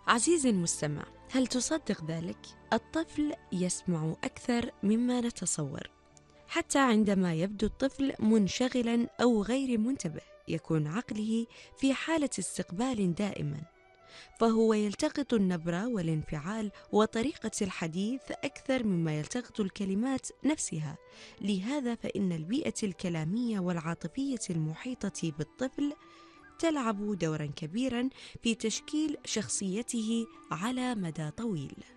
عزيزي المستمع، هل تصدق ذلك؟ الطفل يسمع أكثر مما نتصور. حتى عندما يبدو الطفل منشغلا أو غير منتبه، يكون عقله في حالة استقبال دائما، فهو يلتقط النبرة والانفعال وطريقة الحديث أكثر مما يلتقط الكلمات نفسها. لهذا فإن البيئة الكلامية والعاطفية المحيطة بالطفل تلعب دورا كبيرا في تشكيل شخصيته على مدى طويل.